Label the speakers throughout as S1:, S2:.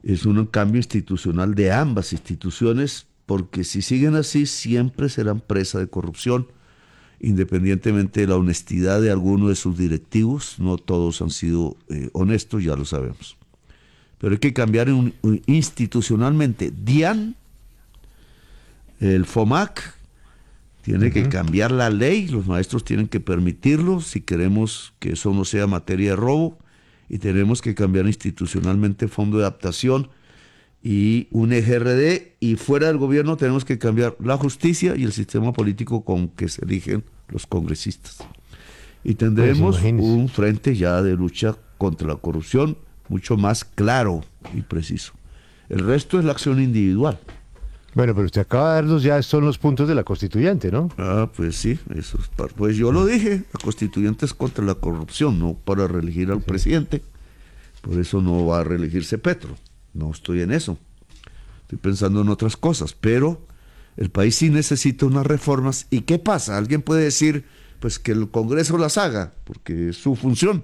S1: Es un cambio institucional de ambas instituciones, porque si siguen así siempre serán presa de corrupción, independientemente de la honestidad de alguno de sus directivos. No todos han sido honestos, ya lo sabemos. Pero hay que cambiar institucionalmente. DIAN, el FOMAC, tiene que cambiar la ley, los maestros tienen que permitirlo si queremos que eso no sea materia de robo, y tenemos que cambiar institucionalmente Fondo de Adaptación y un EGRD, y fuera del gobierno tenemos que cambiar la justicia y el sistema político con que se eligen los congresistas. Y tendremos un frente ya de lucha contra la corrupción mucho más claro y preciso. El resto es la acción individual.
S2: Bueno, pero usted acaba de darnos, ya son los puntos de la constituyente, ¿no?
S1: Ah, pues sí, eso es pues yo lo dije, la constituyente es contra la corrupción, no para reelegir al presidente. Por eso no va a reelegirse Petro. No estoy en eso. Estoy pensando en otras cosas, pero el país sí necesita unas reformas. ¿Y qué pasa? Alguien puede decir, pues que el Congreso las haga, porque es su función.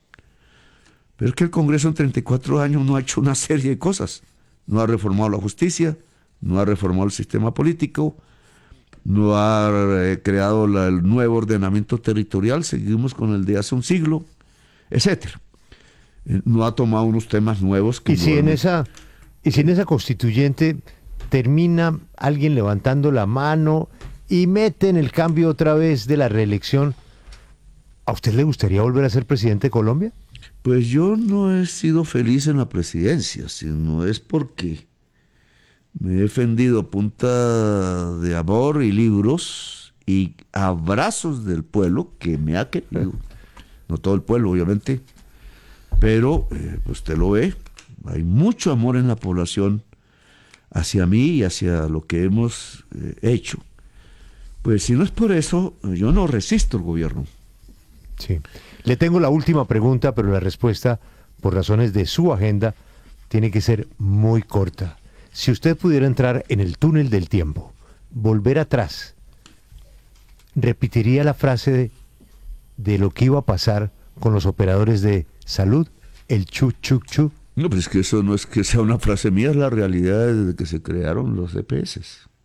S1: Pero es que el Congreso en 34 años no ha hecho una serie de cosas. No ha reformado la justicia, no ha reformado el sistema político, no ha creado el nuevo ordenamiento territorial, seguimos con el de hace un siglo, etcétera. No ha tomado unos temas nuevos. Que
S2: ¿Y si en esa constituyente termina alguien levantando la mano y mete en el cambio otra vez de la reelección, ¿a usted le gustaría volver a ser presidente de Colombia?
S1: Pues yo no he sido feliz en la presidencia, sino es porque me he defendido a punta de amor y libros y abrazos del pueblo que me ha querido. No todo el pueblo, obviamente, pero pues usted lo ve, hay mucho amor en la población hacia mí y hacia lo que hemos hecho. Pues si no es por eso, yo no resisto el gobierno.
S2: Sí. Le tengo la última pregunta, pero la respuesta, por razones de su agenda, tiene que ser muy corta. Si usted pudiera entrar en el túnel del tiempo, volver atrás, ¿repetiría la frase de lo que iba a pasar con los operadores de salud, el chu, chu, chu?
S1: No, pero es que eso no es que sea una frase mía, es la realidad desde que se crearon los EPS.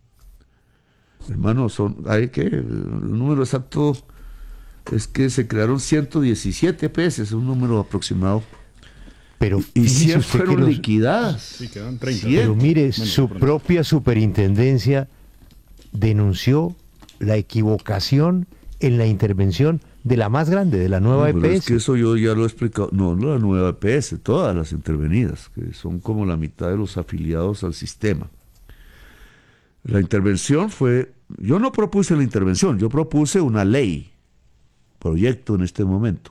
S1: Hermano, hay que, el número exacto es que se crearon 117 EPS, es un número aproximado.
S2: Pero
S1: y 100 fueron liquidadas.
S3: Sí, quedan 30.
S2: Pero mire, su propia superintendencia denunció la equivocación en la intervención de la más grande, de la nueva EPS.
S1: Es que eso yo ya lo he explicado. No la nueva EPS, todas las intervenidas, que son como la mitad de los afiliados al sistema. La intervención fue, yo no propuse la intervención, yo propuse una ley, proyecto en este momento.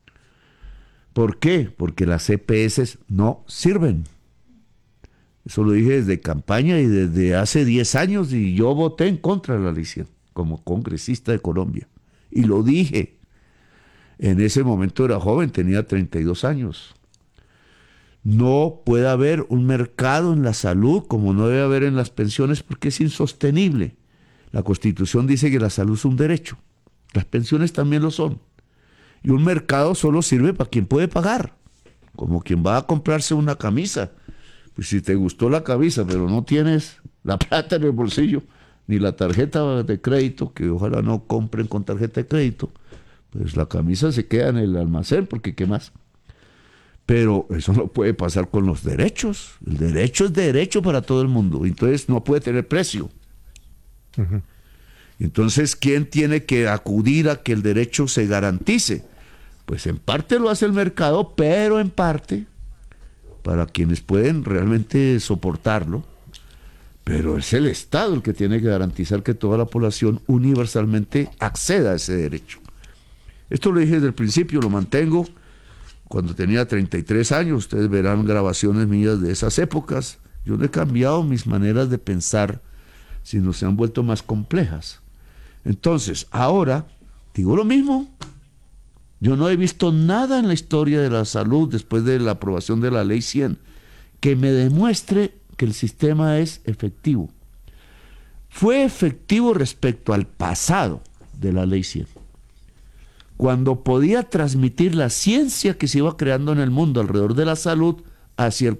S1: ¿Por qué? Porque las EPS no sirven. Eso lo dije desde campaña y desde hace 10 años, y yo voté en contra de la ley 100 como congresista de Colombia. Y lo dije. En ese momento era joven, tenía 32 años. No puede haber un mercado en la salud como no debe haber en las pensiones, porque es insostenible. La Constitución dice que la salud es un derecho. Las pensiones también lo son. Y un mercado solo sirve para quien puede pagar, como quien va a comprarse una camisa. Pues si te gustó la camisa, pero no tienes la plata en el bolsillo, ni la tarjeta de crédito, que ojalá no compren con tarjeta de crédito, pues la camisa se queda en el almacén, porque ¿qué más? Pero eso no puede pasar con los derechos. El derecho es derecho para todo el mundo, entonces no puede tener precio. Uh-huh. Entonces, ¿quién tiene que acudir a que el derecho se garantice? Pues en parte lo hace el mercado, pero en parte, para quienes pueden realmente soportarlo, pero es el Estado el que tiene que garantizar que toda la población universalmente acceda a ese derecho. Esto lo dije desde el principio, lo mantengo. Cuando tenía 33 años, ustedes verán grabaciones mías de esas épocas. Yo no he cambiado mis maneras de pensar, sino se han vuelto más complejas. Entonces, ahora, digo lo mismo. Yo no he visto nada en la historia de la salud después de la aprobación de la Ley 100 que me demuestre que el sistema es efectivo. Fue efectivo respecto al pasado de la Ley 100, cuando podía transmitir la ciencia que se iba creando en el mundo alrededor de la salud hacia el